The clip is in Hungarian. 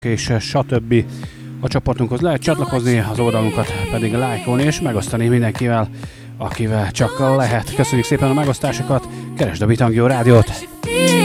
és stb. A csoportunkhoz lehet csatlakozni, az oldalunkat pedig lájkolni és megosztani mindenkivel, akivel csak lehet. Köszönjük szépen a megosztásokat, keresd a Bitangió Rádiót!